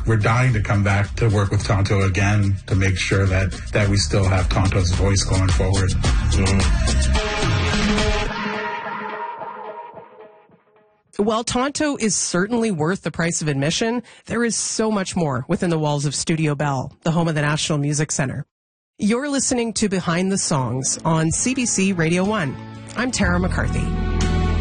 we're dying to come back to work with Tonto again to make sure that we still have Tonto's voice going forward. While Tonto is certainly worth the price of admission, there is so much more within the walls of Studio Bell, the home of the National Music Center. You're listening to Behind the Songs on CBC Radio 1. I'm Tara McCarthy.